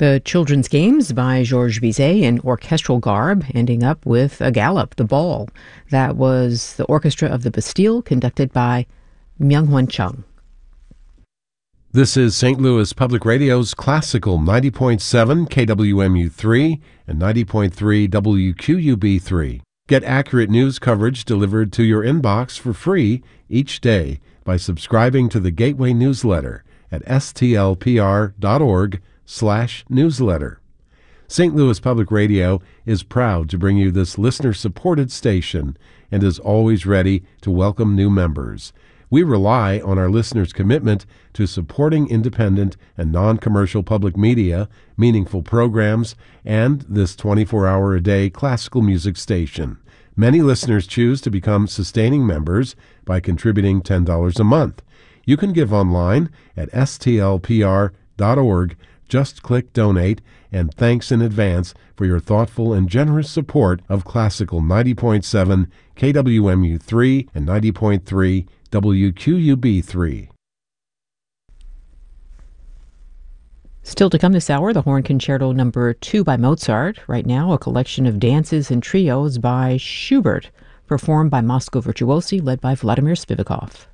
The Children's Games by Georges Bizet in orchestral garb, ending up with a gallop, the ball. That was the Orchestra of the Bastille, conducted by Myung-Hwan Chung. This is St. Louis Public Radio's Classical 90.7 KWMU3 and 90.3 WQUB3. Get accurate news coverage delivered to your inbox for free each day by subscribing to the Gateway newsletter at stlpr.org/newsletter. St. Louis Public Radio is proud to bring you this listener-supported station and is always ready to welcome new members. We rely on our listeners' commitment to supporting independent and non-commercial public media, meaningful programs, and this 24-hour-a-day classical music station. Many listeners choose to become sustaining members by contributing $10 a month. You can give online at stlpr.org. Just click Donate, and thanks in advance for your thoughtful and generous support of Classical 90.7 KWMU3 and 90.3 WQUB3. Still to come this hour, the Horn Concerto No. 2 by Mozart. Right now, a collection of dances and trios by Schubert, performed by Moscow Virtuosi, led by Vladimir Spivakov.